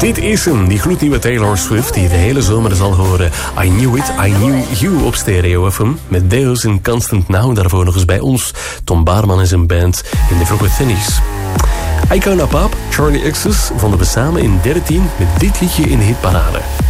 Dit is hem, die gloednieuwe Taylor Swift die je de hele zomer zal horen. I Knew It, I Knew You op Stereo FM. Met Deus en Constant Now daarvoor nog eens bij ons. Tom Baarman en zijn band in de vroege Thinnies. Icona Pop, Charlie XCX vonden we samen in 13 met dit liedje in de hitparade.